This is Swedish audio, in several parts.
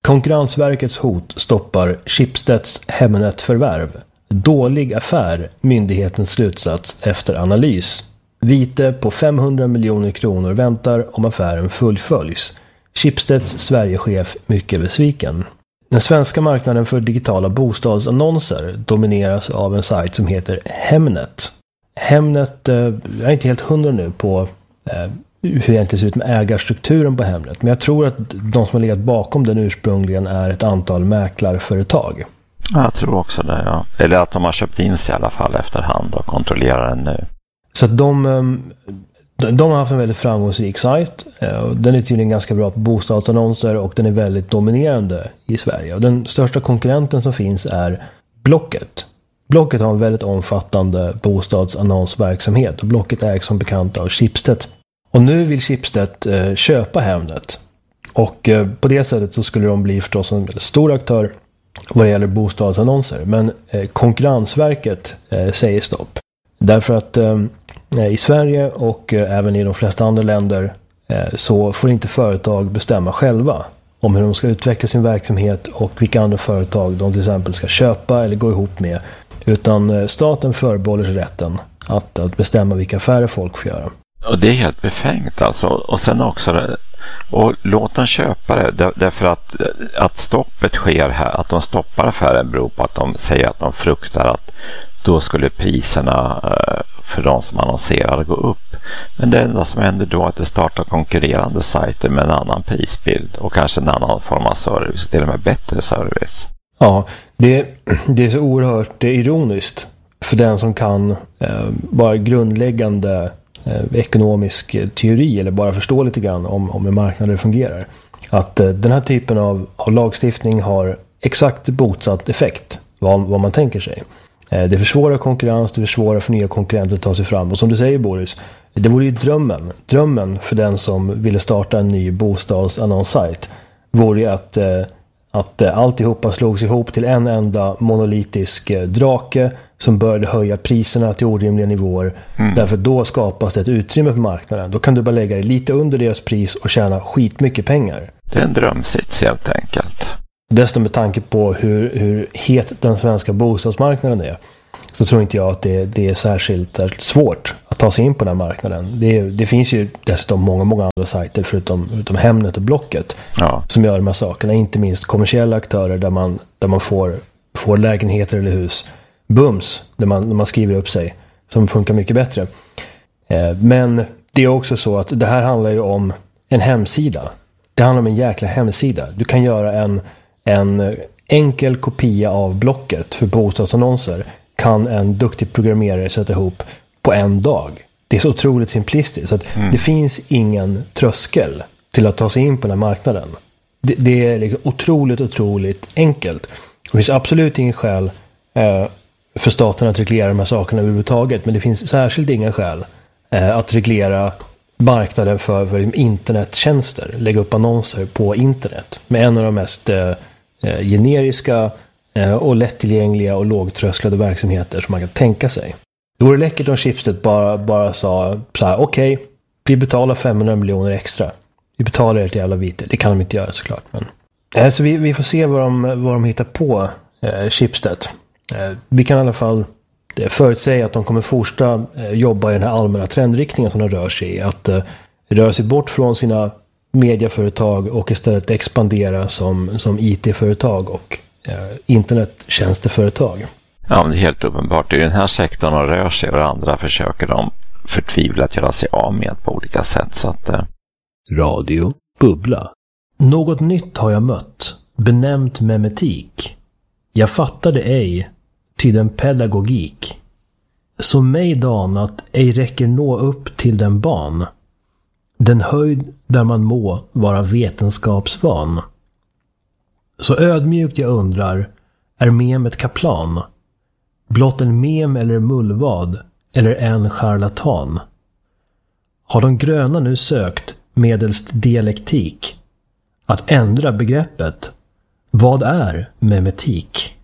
Konkurrensverkets hot stoppar Schibsteds Hemnet-förvärv. Dålig affär, myndighetens slutsats efter analys. Vite på 500 miljoner kronor väntar om affären fullföljs. Schibsteds Sverigechef mycket besviken. Den svenska marknaden för digitala bostadsannonser domineras av en sajt som heter Hemnet. Hemnet, jag är inte helt hundra nu på hur det egentligen ser ut med ägarstrukturen på Hemnet. Men jag tror att de som har legat bakom den ursprungligen är ett antal mäklarföretag. Jag tror också det, ja. Eller att de har köpt in sig i alla fall efterhand och kontrollerar den nu. Så att de har haft en väldigt framgångsrik sajt. Den är tydligen ganska bra på bostadsannonser och den är väldigt dominerande i Sverige. Och den största konkurrenten som finns är Blocket. Blocket har en väldigt omfattande bostadsannonsverksamhet och Blocket ägs som bekant av Schibsted. Och nu vill Schibsted köpa Hemnet. Och på det sättet så skulle de bli förstås en väldigt stor aktör vad det gäller bostadsannonser. Men Konkurrensverket säger stopp. Därför att i Sverige och även i de flesta andra länder så får inte företag bestämma själva om hur de ska utveckla sin verksamhet och vilka andra företag de till exempel ska köpa eller gå ihop med. Utan staten förbehåller sig rätten att bestämma vilka affärer folk får göra. Och det är helt befängt alltså. Och sen också och låt dem köpa det därför att stoppet sker här, att de stoppar affären beror på att de säger att de fruktar att då skulle priserna för de som annonserar gå upp. Men det enda som händer då är att det startar konkurrerande sajter med en annan prisbild och kanske en annan form av service, till och med bättre service. Ja, det är så oerhört ironiskt för den som kan bara grundläggande ekonomisk teori eller bara förstå lite grann om hur marknaden fungerar. Att den här typen av lagstiftning har exakt motsatt effekt vad man tänker sig. Det försvårar konkurrens, det försvårar för nya konkurrenter att ta sig fram. Och som du säger Boris, det vore ju drömmen för den som ville starta en ny bostadsannonssajt vore ju att alltihopa slogs ihop till en enda monolitisk drake som började höja priserna till orimliga nivåer. Därför då skapas det ett utrymme på marknaden. Då kan du bara lägga det lite under deras pris och tjäna skitmycket pengar. Det är en drömsits helt enkelt. Dessutom med tanke på hur het den svenska bostadsmarknaden är så tror inte jag att det är särskilt svårt att ta sig in på den här marknaden. Det finns ju dessutom många andra sajter förutom Hemnet och Blocket som gör de här sakerna. Inte minst kommersiella aktörer där man får lägenheter eller hus bums där man skriver upp sig som funkar mycket bättre. Men det är också så att det här handlar ju om en hemsida. Det handlar om en jäkla hemsida. Du kan göra en enkel kopia av Blocket för bostadsannonser kan en duktig programmerare sätta ihop på en dag. Det är så otroligt simplistiskt så att det finns ingen tröskel till att ta sig in på den här marknaden. Det är liksom otroligt enkelt. Det finns absolut ingen skäl för staten att reglera de här sakerna överhuvudtaget, men det finns särskilt inga skäl att reglera marknaden för internettjänster, lägga upp annonser på internet med en av de mest generiska och lättillgängliga och lågtrösklade verksamheter som man kan tänka sig. Det vore läckert om Schibsted bara sa så här: okej, vi betalar 500 miljoner extra. Vi betalar ett jävla vite. Det kan de inte göra såklart. Men så vi får se vad de hittar på Schibsted. Vi kan i alla fall förutsäga att de kommer fortsätta jobba i den här allmänna trendriktningen som de rör sig i. Att röra sig bort från sina mediaföretag och istället expandera som IT-företag och internettjänsteföretag. Ja, men det är helt uppenbart. I den här sektorn de rör sig och andra försöker de förtvivlat göra sig av med på olika sätt. Så att, Radio Bubbla. Något nytt har jag mött, benämnt memetik. Jag fattade ej, ty den pedagogik. Som mig danat ej räcker nå upp till den ban. Den höjd där man må vara vetenskapsvan. Så ödmjukt jag undrar, är memet kaplan? Blott en mem eller mullvad, eller en charlatan? Har de gröna nu sökt medelst dialektik att ändra begreppet? Vad är memetik?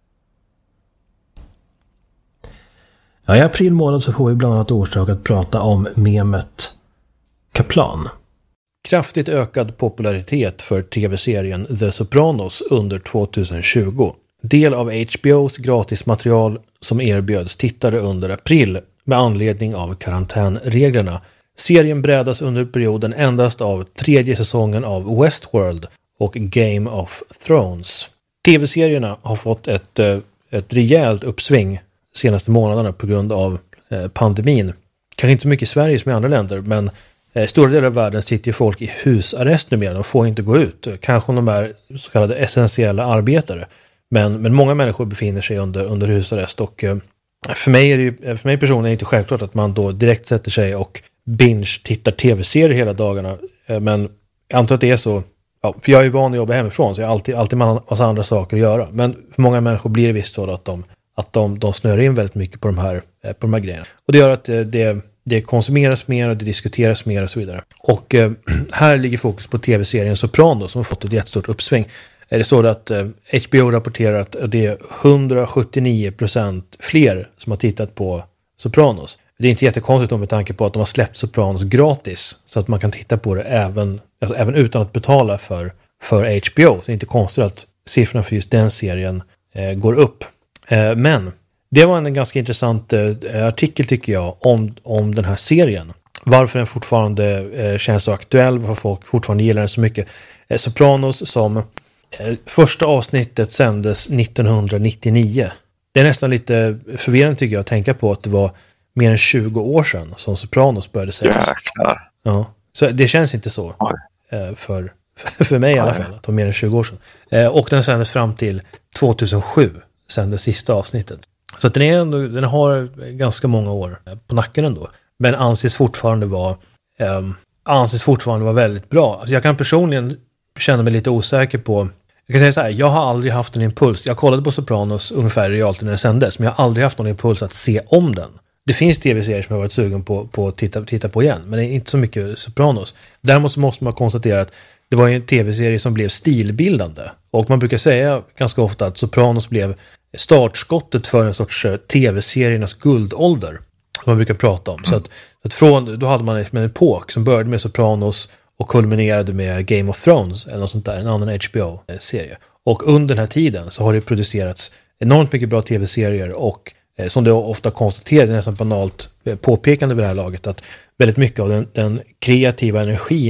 Ja, i april månad så får vi bland annat orsak att prata om memet kaplan. kraftigt ökad popularitet för tv-serien The Sopranos under 2020. Del av HBOs gratismaterial som erbjöds tittare under april med anledning av karantänreglerna. Serien brädas under perioden endast av tredje säsongen av Westworld och Game of Thrones. TV-serierna har fått ett rejält uppsving senaste månaderna på grund av pandemin. Kanske inte så mycket i Sverige som i andra länder, men i stora delar av världen sitter ju folk i husarrest numera. De får inte gå ut. Kanske om de är så kallade essentiella arbetare. Men många människor befinner sig under husarrest. Och för mig personligen är det inte självklart att man då direkt sätter sig och binge-tittar tv-serier hela dagarna. Men jag antar att det är så. Ja, för jag är ju van att jobba hemifrån, så jag har alltid massa andra saker att göra. Men för många människor blir det visst så att de snör in väldigt mycket på de här grejerna. Och det gör att det konsumeras mer och det diskuteras mer och så vidare. Och här ligger fokus på tv-serien Sopranos som har fått ett jättestort uppsving. Det står att HBO rapporterar att det är 179% fler som har tittat på Sopranos. Det är inte jättekonstigt med tanke på att de har släppt Sopranos gratis så att man kan titta på det även utan att betala för HBO. Så det är inte konstigt att siffrorna för just den serien går upp. Men det var en ganska intressant artikel tycker jag om den här serien. Varför den fortfarande känns så aktuell, varför folk fortfarande gillar den så mycket. Sopranos som första avsnittet sändes 1999. Det är nästan lite förvirrande tycker jag att tänka på att det var mer än 20 år sedan som Sopranos började sändas. Jäklar. Ja, så det känns inte så för mig i alla fall att det var mer än 20 år sedan. Och den sändes fram till 2007 sen det sista avsnittet. Så att den har ganska många år på nacken ändå. Men anses fortfarande vara väldigt bra. Alltså jag kan personligen känna mig lite osäker på. Jag kan säga så här, jag har aldrig haft en impuls. Jag kollade på Sopranos ungefär i realtid när det sändes, men jag har aldrig haft någon impuls att se om den. Det finns tv-serier som jag har varit sugen på att titta på igen, men det är inte så mycket Sopranos. Däremot måste man konstatera att det var en tv-serie som blev stilbildande. Och man brukar säga ganska ofta att Sopranos blev startskottet för en sorts tv-seriernas guldålder. Man brukar prata om. Så att då hade man en epok som började med Sopranos och kulminerade med Game of Thrones eller något sånt där, en annan HBO-serie. Och under den här tiden så har det producerats enormt mycket bra tv-serier och som det ofta konstateras, nästan banalt påpekande vid det här laget, att väldigt mycket av den kreativa energin